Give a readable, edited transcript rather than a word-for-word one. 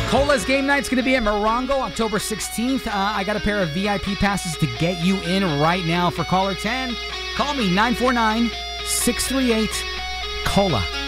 Cola's game night's going to be at Morongo October 16th. I got a pair of VIP passes to get you in right now. For caller 10, call me 949-638-COLA.